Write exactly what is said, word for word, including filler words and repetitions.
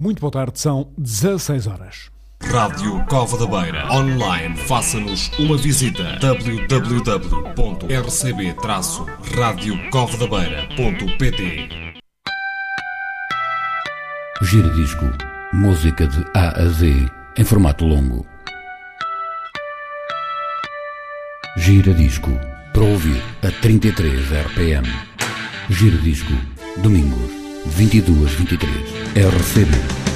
Muito boa tarde, são dezasseis horas. Rádio Cova da Beira. Online, faça-nos uma visita. w w w ponto r c b traço rádio cova da beira ponto p t. Giradisco. Música de A a Z em formato longo. Giradisco. Para ouvir a trinta e três R P M. Giradisco. Domingos, vinte e duas, vinte e três. R C B.